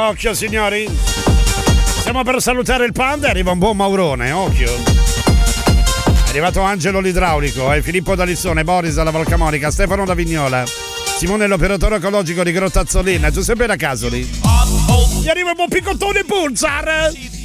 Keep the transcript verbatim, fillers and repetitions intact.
Occhio signori, stiamo per salutare il Panda e arriva un buon Maurone, occhio. È arrivato Angelo l'idraulico, eh, Filippo da Lissone, Boris dalla Valcamonica, Stefano da Vignola, Simone l'operatore ecologico di Grottazzolina, Giuseppe da Casoli. Gli arriva un buon picottone Pulsar.